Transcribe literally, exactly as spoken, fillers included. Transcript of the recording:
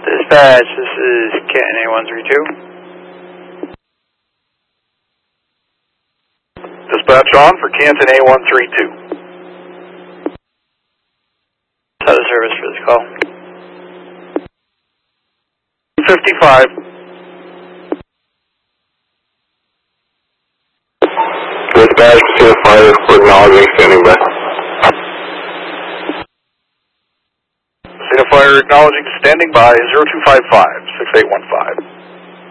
Dispatch, this is Canton A one three two. Dispatch on for Canton A one three two. Out of service for this call. fifty-five. Dispatch, Casino Fire, we're acknowledging, standing by. Casino Fire acknowledging, standing by, zero two five five, six eight one five.